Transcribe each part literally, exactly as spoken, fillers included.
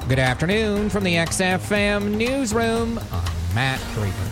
Good afternoon from the X F M Newsroom. I'm Matt Draper.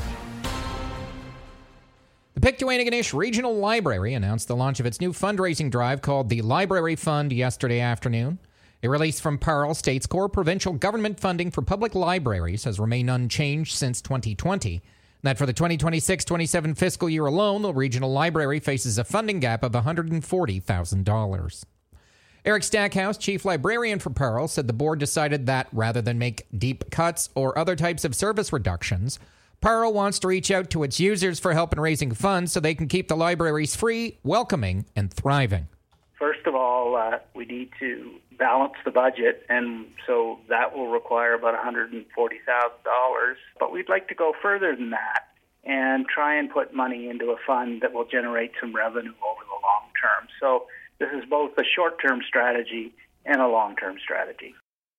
The Pictou-Antigonish Regional Library announced the launch of its new fundraising drive called the Library Fund yesterday afternoon. A release from Parle states core provincial government funding for public libraries has remained unchanged since twenty twenty. That for the twenty twenty-six twenty-seven fiscal year alone, the regional library faces a funding gap of one hundred forty thousand dollars. Eric Stackhouse, chief librarian for Parle, said the board decided that rather than make deep cuts or other types of service reductions, Parle wants to reach out to its users for help in raising funds so they can keep the libraries free, welcoming, and thriving. First of all, uh, we need to balance the budget, and so that will require about one hundred forty thousand dollars. But we'd like to go further than that and try and put money into a fund that will generate some revenue over the long term. So this is both a short-term strategy and a long-term strategy.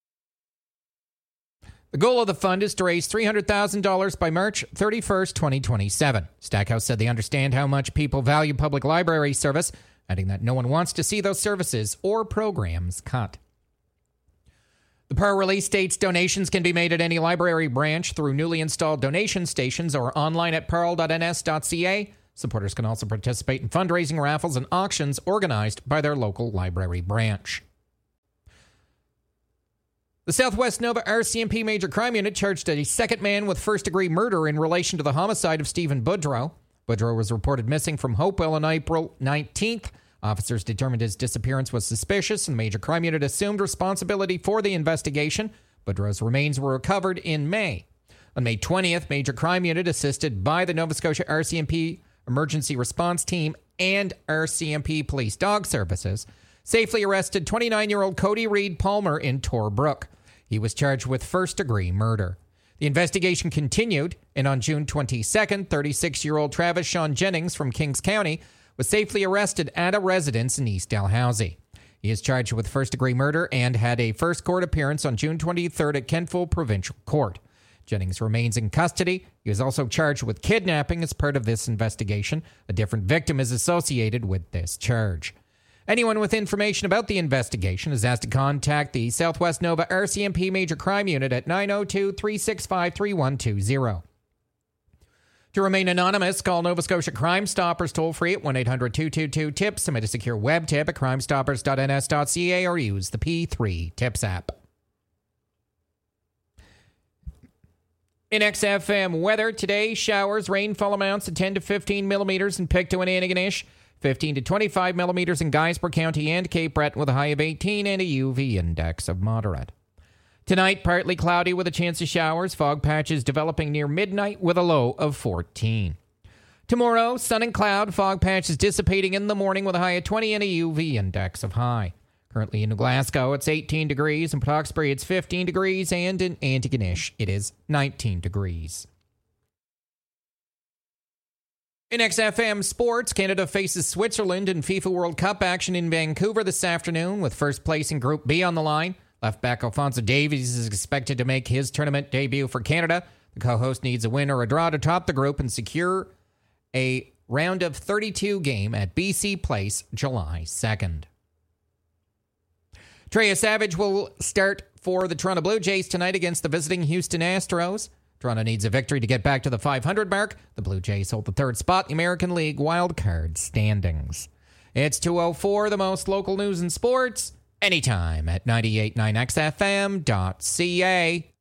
The goal of the fund is to raise three hundred thousand dollars by March thirty-first, twenty twenty-seven. Stackhouse said they understand how much people value public library service, adding that no one wants to see those services or programs cut. The Parle release states donations can be made at any library branch through newly installed donation stations or online at parle dot n s dot c a. Supporters can also participate in fundraising raffles and auctions organized by their local library branch. The Southwest Nova R C M P Major Crime Unit charged a second man with first-degree murder in relation to the homicide of Stephen Boudreau. Boudreau was reported missing from Hopewell on April nineteenth. Officers determined his disappearance was suspicious, and the Major Crime Unit assumed responsibility for the investigation. Boudreau's remains were recovered in May. On May twentieth, Major Crime Unit, assisted by the Nova Scotia R C M P Emergency Response Team and R C M P Police Dog Services, safely arrested twenty-nine-year-old Cody Reed Palmer in Torbrook. He was charged with first-degree murder. The investigation continued, and on June twenty-second, thirty-six-year-old Travis Sean Jennings from Kings County was safely arrested at a residence in East Dalhousie. He is charged with first-degree murder and had a first court appearance on June twenty-third at Kentville Provincial Court. Jennings remains in custody. He was also charged with kidnapping as part of this investigation. A different victim is associated with this charge. Anyone with information about the investigation is asked to contact the Southwest Nova R C M P Major Crime Unit at nine oh two, three six five, three one two zero. To remain anonymous, call Nova Scotia Crime Stoppers toll-free at one eight hundred two two two TIPS, submit a secure web tip at crime stoppers dot n s dot c a, or use the P three TIPS app. In X F M weather, today, showers, rainfall amounts of ten to fifteen millimeters in Pictou and Antigonish, fifteen to twenty-five millimeters in Guysborough County and Cape Breton with a high of eighteen and a U V index of moderate. Tonight, partly cloudy with a chance of showers, fog patches developing near midnight with a low of fourteen. Tomorrow, sun and cloud, fog patches dissipating in the morning with a high of twenty and a U V index of high. Currently in Glasgow, it's eighteen degrees. In Port Hawkesbury, it's fifteen degrees. And in Antigonish, it is nineteen degrees. In X F M sports, Canada faces Switzerland in FIFA World Cup action in Vancouver this afternoon, with first place in Group B on the line. Left back Alphonso Davies is expected to make his tournament debut for Canada. The co-host needs a win or a draw to top the group and secure a round of thirty-two game at B C Place July second. Traya Savage will start for the Toronto Blue Jays tonight against the visiting Houston Astros. Toronto needs a victory to get back to the five hundred mark. The Blue Jays hold the third spot in the American League wildcard standings. It's two oh four, the most local news and sports, anytime at ninety-eight point nine X F M dot C A.